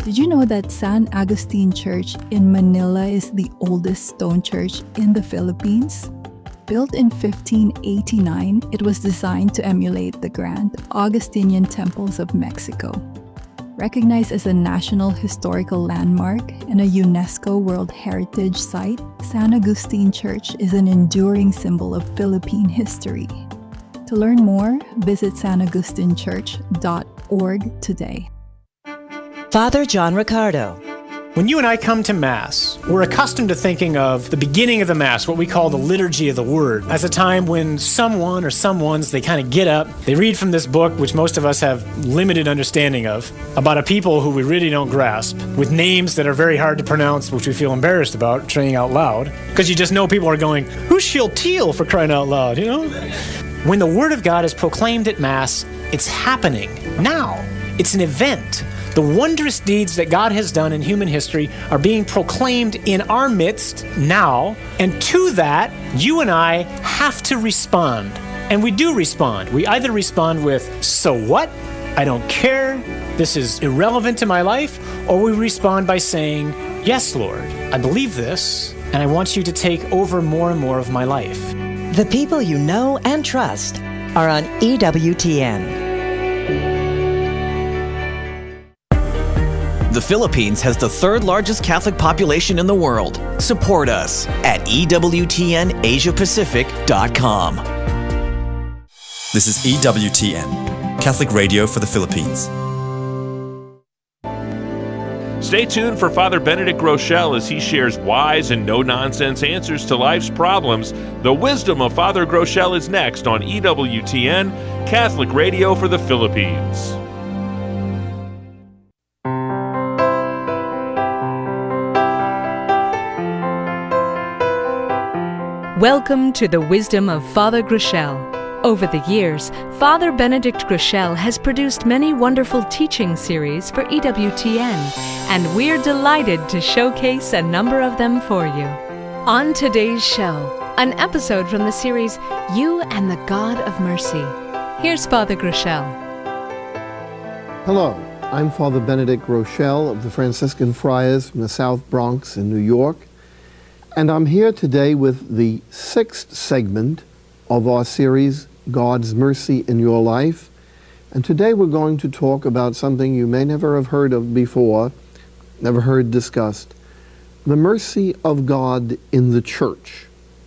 Did you know that San Agustin Church in Manila is the oldest stone church in the Philippines? Built in 1589, it was designed to emulate the grand Augustinian temples of Mexico. Recognized as a National Historical Landmark and a UNESCO World Heritage Site, San Agustin Church is an enduring symbol of Philippine history. To learn more, visit sanagustinchurch.org today. Father John Riccardo. When you and I come to Mass, we're accustomed to thinking of the beginning of the Mass, what we call the liturgy of the Word, as a time when someone or someones, they kind of get up, they read from this book, which most of us have limited understanding of, about a people who we really don't grasp, with names that are very hard to pronounce, which we feel embarrassed about saying out loud, because you just know people are going, who's Shealtiel, for crying out loud, you know? When the Word of God is proclaimed at Mass, it's happening now. It's an event. The wondrous deeds that God has done in human history are being proclaimed in our midst now, and to that, you and I have to respond. And we do respond. We either respond with, so what? I don't care. This is irrelevant to my life. Or we respond by saying, yes, Lord, I believe this, and I want you to take over more and more of my life. The people you know and trust are on EWTN. The Philippines has the third largest Catholic population in the world. Support us at EWTNAsiaPacific.com. This is EWTN, Catholic Radio for the Philippines. Stay tuned for Father Benedict Groeschel as he shares wise and no-nonsense answers to life's problems. The wisdom of Father Groeschel is next on EWTN, Catholic Radio for the Philippines. Welcome to the Wisdom of Father Groeschel. Over the years, Father Benedict Groeschel has produced many wonderful teaching series for EWTN, and we're delighted to showcase a number of them for you. On today's show, an episode from the series You and the God of Mercy. Here's Father Groeschel. Hello, I'm Father Benedict Groeschel of the Franciscan Friars from the South Bronx in New York. And I'm here today with the 6th segment of our series, God's Mercy in Your Life. And today we're going to talk about something you may never have heard of before, never heard discussed, the mercy of God in the Church.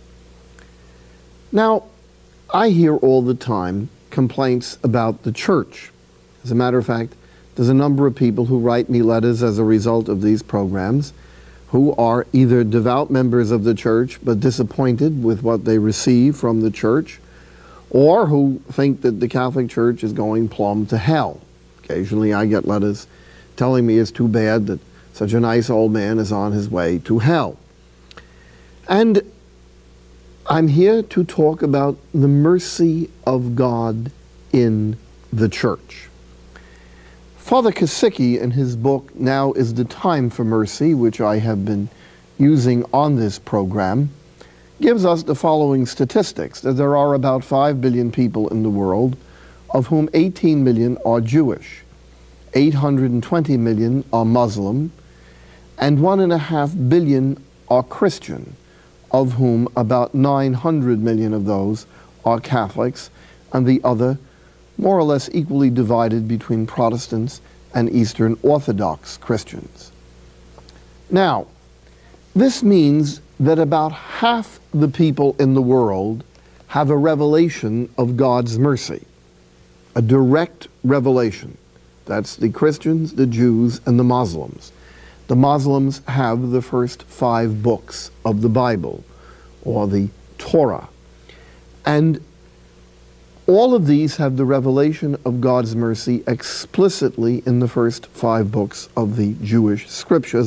Now, I hear all the time complaints about the Church. As a matter of fact, there's a number of people who write me letters as a result of these programs, who are either devout members of the Church but disappointed with what they receive from the Church, or who think that the Catholic Church is going plumb to hell. Occasionally I get letters telling me it's too bad that such a nice old man is on his way to hell. And I'm here to talk about the mercy of God in the Church. Father Kasicki, in his book, Now is the Time for Mercy, which I have been using on this program, gives us the following statistics, that there are about 5 billion people in the world, of whom 18 million are Jewish, 820 million are Muslim, and 1.5 billion are Christian, of whom about 900 million of those are Catholics, and the other more or less equally divided between Protestants and Eastern Orthodox Christians. Now, this means that about half the people in the world have a revelation of God's mercy, a direct revelation. That's the Christians, the Jews, and the Muslims. The Muslims have the first 5 books of the Bible, or the Torah. And all of these have the revelation of God's mercy explicitly in the first 5 books of the Jewish scriptures.